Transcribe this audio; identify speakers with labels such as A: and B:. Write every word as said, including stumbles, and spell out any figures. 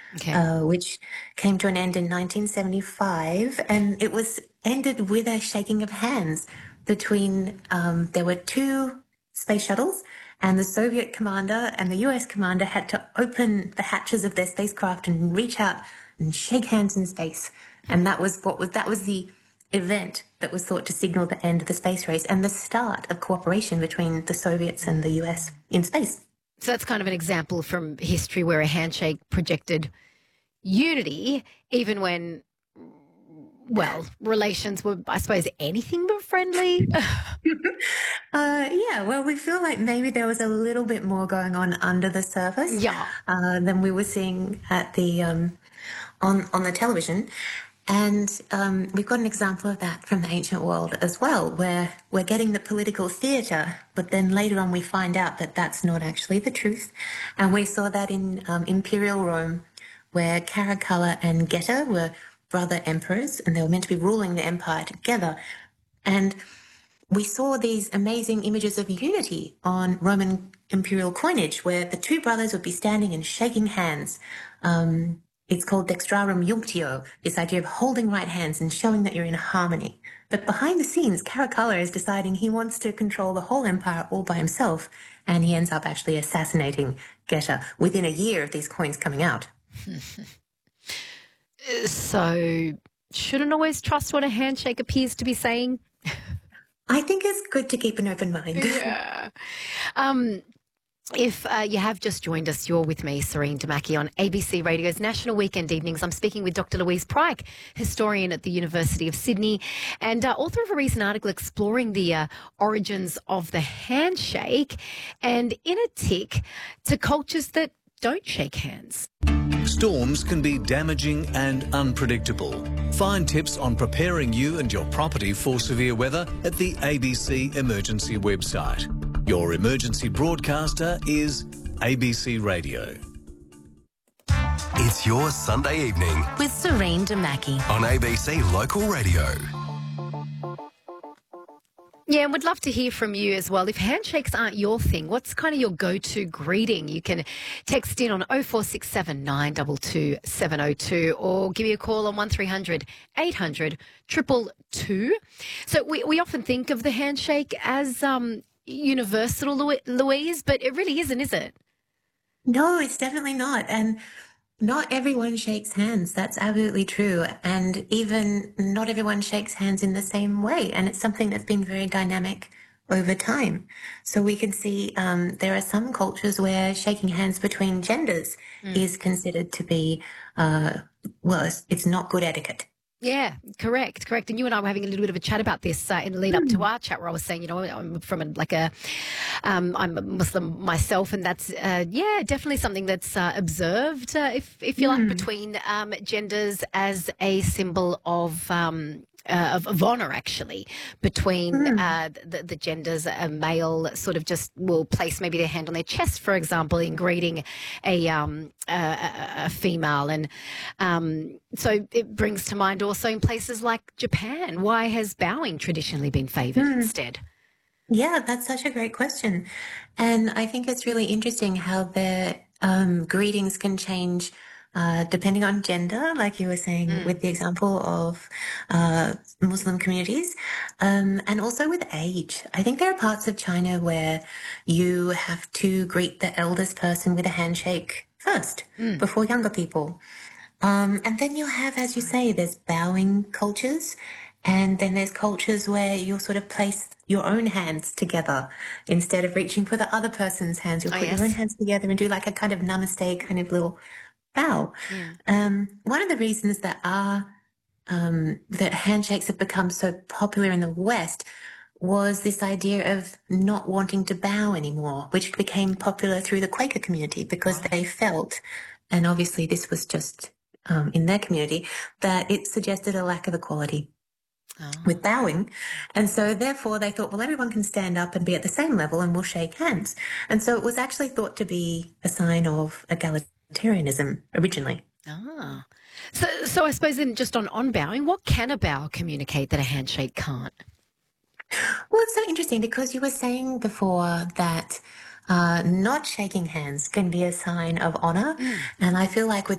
A: Okay.
B: uh, which came to an end in nineteen seventy-five, and it was ended with a shaking of hands between, um, there were two space shuttles, and the Soviet commander and the U S commander had to open the hatches of their spacecraft and reach out and shake hands in space. And that was what was, that was the event that was thought to signal the end of the space race and the start of cooperation between the Soviets and the U S in space.
A: So that's kind of an example from history where a handshake projected unity, even when, well, relations were, I suppose, anything but friendly.
B: Uh, yeah, well, we feel like maybe there was a little bit more going on under the surface
A: Yeah.
B: uh, than we were seeing at the um, on on the television, and um, we've got an example of that from the ancient world as well, where we're getting the political theatre, but then later on we find out that that's not actually the truth, and we saw that in um, Imperial Rome, where Caracalla and Geta were brother emperors, and they were meant to be ruling the empire together, and we saw these amazing images of unity on Roman imperial coinage where the two brothers would be standing and shaking hands. Um, it's called dextrarum junctio, this idea of holding right hands and showing that you're in harmony. But behind the scenes, Caracalla is deciding he wants to control the whole empire all by himself, and he ends up actually assassinating Geta within a year of these coins coming out.
A: So shouldn't always trust what a handshake appears to be saying.
B: I think it's good to keep an open mind.
A: Yeah. Um, if uh, you have just joined us, you're with me, Serene Damaki, on A B C Radio's National Weekend Evenings. I'm speaking with Doctor Louise Pryke, historian at the University of Sydney and uh, author of a recent article exploring the uh, origins of the handshake and in a tick to cultures that don't shake hands.
C: Storms can be damaging and unpredictable. Find tips on preparing you and your property for severe weather at the A B C Emergency website. Your emergency broadcaster is A B C Radio.
D: It's your Sunday evening
E: with Serene Damaki
D: on A B C Local Radio.
A: Yeah, and we'd love to hear from you as well. If handshakes aren't your thing, what's kind of your go-to greeting? You can text in on oh four six seven, nine two two, seven oh two or give me a call on one three hundred, eight hundred, two two two. So we, we often think of the handshake as um, universal, Louise, but it really isn't, is it?
B: No, it's definitely not. And not everyone shakes hands. That's absolutely true. And even not everyone shakes hands in the same way. And it's something that's been very dynamic over time. So we can see um, there are some cultures where shaking hands between genders mm. is considered to be, uh, well, it's, it's not good etiquette.
A: Yeah, correct, correct. And you and I were having a little bit of a chat about this uh, in the lead up to our chat where I was saying, you know, I'm from a, like a, um, I'm a Muslim myself, and that's, uh, yeah, definitely something that's uh, observed, uh, if, if you mm. like, between um, genders as a symbol of, um, Uh, of, of honour, actually, between mm. uh, the, the genders. A male sort of just will place maybe their hand on their chest, for example, in greeting a, um, a, a female. And um, so it brings to mind also in places like Japan, why has bowing traditionally been favoured mm. instead?
B: Yeah, that's such a great question. And I think it's really interesting how the um, greetings can change Uh, depending on gender, like you were saying mm. with the example of uh, Muslim communities, um, and also with age. I think there are parts of China where you have to greet the eldest person with a handshake first mm. before younger people. Um, and then you'll have, as you say, there's bowing cultures, and then there's cultures where you'll sort of place your own hands together instead of reaching for the other person's hands. You'll
A: oh,
B: put
A: yes.
B: your own hands together and do like a kind of namaste kind of little bow. Yeah. Um, one of the reasons that our um, that handshakes have become so popular in the West was this idea of not wanting to bow anymore, which became popular through the Quaker community because right. they felt, and obviously this was just um, in their community, that it suggested a lack of equality. Oh. With bowing. And so therefore they thought, well, everyone can stand up and be at the same level and we'll shake hands. And so it was actually thought to be a sign of egalitarianism originally.
A: Ah. So so I suppose then just on, on bowing, what can a bow communicate that a handshake can't?
B: Well, it's so interesting because you were saying before that uh, not shaking hands can be a sign of honour. Mm. And I feel like with